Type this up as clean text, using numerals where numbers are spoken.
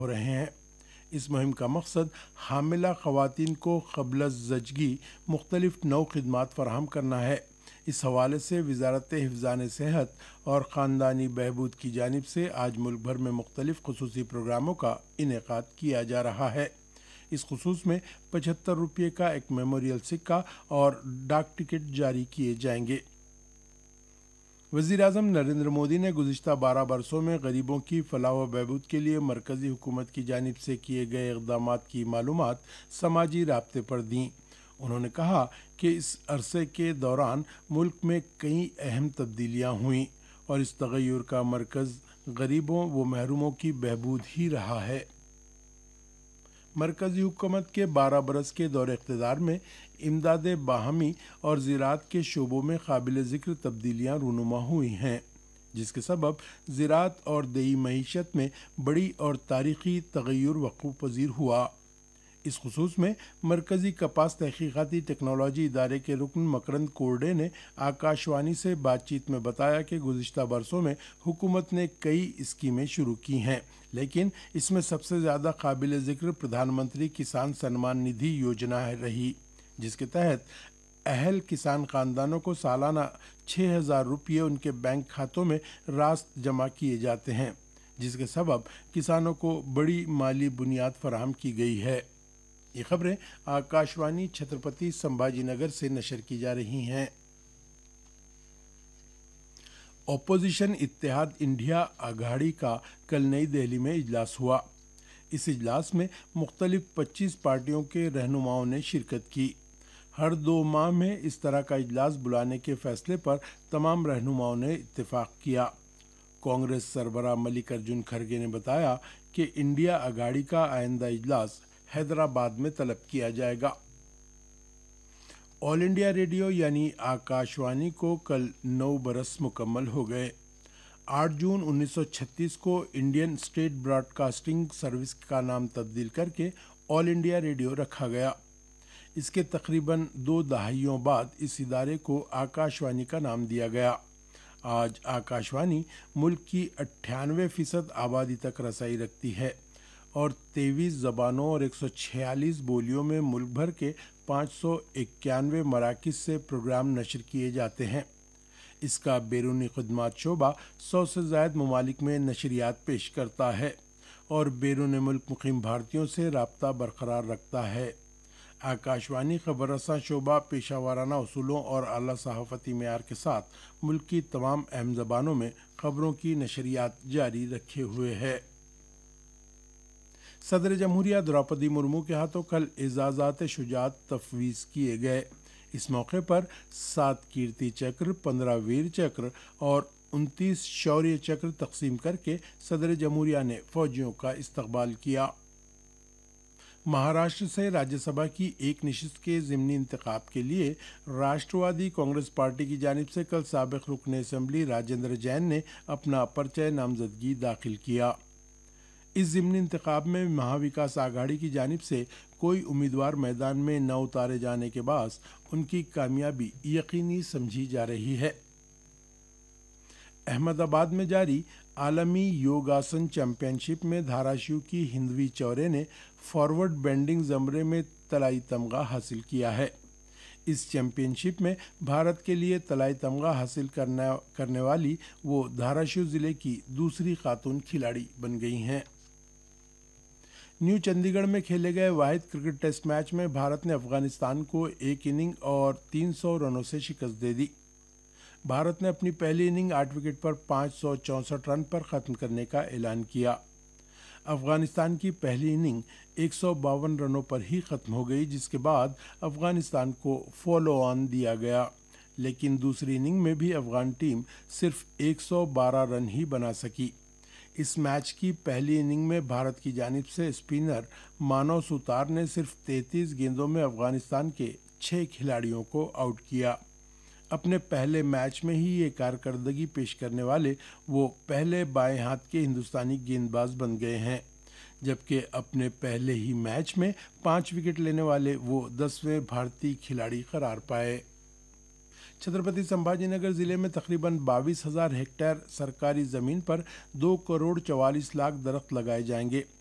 ہو رہے ہیں۔ اس مہم کا مقصد حاملہ خواتین کو قبل از زچگی مختلف نو خدمات فراہم کرنا ہے۔ اس حوالے سے وزارت حفظان صحت اور خاندانی بہبود کی جانب سے آج ملک بھر میں مختلف خصوصی پروگراموں کا انعقاد کیا جا رہا ہے۔ اس خصوص میں 75 روپے کا ایک میموریل سکہ اور ڈاک ٹکٹ جاری کیے جائیں گے۔ وزیراعظم نریندر مودی نے گزشتہ 12 برسوں میں غریبوں کی فلاح و بہبود کے لیے مرکزی حکومت کی جانب سے کیے گئے اقدامات کی معلومات سماجی رابطے پر دیں۔ انہوں نے کہا کہ اس عرصے کے دوران ملک میں کئی اہم تبدیلیاں ہوئیں اور اس تغیر کا مرکز غریبوں و محروموں کی بہبود ہی رہا ہے۔ مرکزی حکومت کے 12 برس کے دور اقتدار میں امداد باہمی اور زراعت کے شعبوں میں قابل ذکر تبدیلیاں رونما ہوئی ہیں، جس کے سبب زراعت اور دیہی معیشت میں بڑی اور تاریخی تغیر وقوع پذیر ہوا۔ اس خصوص میں مرکزی کپاس تحقیقاتی ٹیکنالوجی ادارے کے رکن مکرند کورڈے نے آکاشوانی سے بات چیت میں بتایا کہ گزشتہ برسوں میں حکومت نے کئی اسکیمیں شروع کی ہیں، لیکن اس میں سب سے زیادہ قابل ذکر پردھان منتری کسان سنمان ندھی یوجنا رہی، جس کے تحت اہل کسان خاندانوں کو سالانہ 6,000 روپے ان کے بینک کھاتوں میں راست جمع کیے جاتے ہیں، جس کے سبب کسانوں کو بڑی مالی بنیاد فراہم کی گئی ہے۔ یہ خبریں آکاشوانی چھترپتی سمبھاجی نگر سے نشر کی جا رہی ہیں۔ اپوزیشن اتحاد انڈیا اگاڑی کا کل نئی دہلی میں اجلاس ہوا۔ اس اجلاس میں مختلف 25 پارٹیوں کے رہنماؤں نے شرکت کی۔ ہر 2 ماہ میں اس طرح کا اجلاس بلانے کے فیصلے پر تمام رہنماؤں نے اتفاق کیا۔ کانگریس سربراہ ملک ارجن کھرگے نے بتایا کہ انڈیا اگاڑی کا آئندہ اجلاس حیدرآباد میں طلب کیا جائے گا۔ آل انڈیا ریڈیو یعنی آکاشوانی کو کل 9 برس مکمل ہو گئے۔ 8 جون 1936 کو Indian state Broad casting service کا نام تبدیل کر کے آل انڈیا ریڈیو رکھا گیا۔ اس کے تقریباً 2 دہائیوں بعد اس ادارے کو آکاشوانی کا نام دیا گیا۔ آج آکاشوانی ملک کی 98% آبادی تک رسائی رکھتی ہے اور 23 زبانوں اور 146 بولیوں میں ملک بھر کے 591 مراکز سے پروگرام نشر کیے جاتے ہیں۔ اس کا بیرونی خدمات شعبہ 100 سے زائد ممالک میں نشریات پیش کرتا ہے اور بیرون ملک مقیم بھارتیوں سے رابطہ برقرار رکھتا ہے۔ آکاشوانی خبر رساں شعبہ پیشہ ورانہ اصولوں اور اعلیٰ صحافتی معیار کے ساتھ ملک کی تمام اہم زبانوں میں خبروں کی نشریات جاری رکھے ہوئے ہے۔ صدر جمہوریہ دروپدی مرمو کے ہاتھوں کل اعزازات شجاعت تفویض کیے گئے۔ اس موقع پر 7 کیرتی چکر، 15 ویر چکر اور 29 شوریہ چکر تقسیم کر کے صدر جمہوریہ نے فوجیوں کا استقبال کیا۔ مہاراشٹر سے راجیہ سبھا کی ایک نشست کے ضمنی انتخاب کے لیے راشٹروادی کانگریس پارٹی کی جانب سے کل سابق رکن اسمبلی راجندر جین نے اپنا پرچہ نامزدگی داخل کیا۔ اس ضمنی انتخاب میں مہا وکاس آگھاڑی کی جانب سے کوئی امیدوار میدان میں نہ اتارے جانے کے باعث ان کی کامیابی یقینی سمجھی جا رہی ہے۔ احمد آباد میں جاری عالمی یوگاسن چیمپئن شپ میں دھاراشیو کی ہندوی چورے نے فارورڈ بینڈنگ زمرے میں طلائی تمغہ حاصل کیا ہے۔ اس چیمپئن شپ میں بھارت کے لیے طلائی تمغہ حاصل کرنے والی وہ دھاراشیو ضلع کی دوسری خاتون کھلاڑی بن گئی ہیں۔ نیو چندی گڑھ میں کھیلے گئے واحد کرکٹ ٹیسٹ میچ میں بھارت نے افغانستان کو 1 اننگ اور 300 رنوں سے شکست دے دی۔ بھارت نے اپنی پہلی اننگ 8 وکٹ پر 564 رن پر ختم کرنے کا اعلان کیا۔ افغانستان کی پہلی اننگ 152 رنوں پر ہی ختم ہو گئی، جس کے بعد افغانستان کو فالو آن دیا گیا، لیکن دوسری اننگ میں بھی افغان ٹیم صرف 112 رن ہی بنا سکی۔ اس میچ کی پہلی اننگ میں بھارت کی جانب سے اسپنر مانو سوتار نے صرف 33 گیندوں میں افغانستان کے 6 کھلاڑیوں کو آؤٹ کیا۔ اپنے پہلے میچ میں ہی یہ کارکردگی پیش کرنے والے وہ پہلے بائیں ہاتھ کے ہندوستانی گیند باز بن گئے ہیں، جبکہ اپنے پہلے ہی میچ میں 5 وکٹ لینے والے وہ 10ویں بھارتی کھلاڑی قرار پائے۔ چھترپتی سمبھاجی نگر ضلع میں تقریباً 22,000 ہیکٹر سرکاری زمین پر 2 کروڑ 44 لاکھ درخت لگائے جائیں گے۔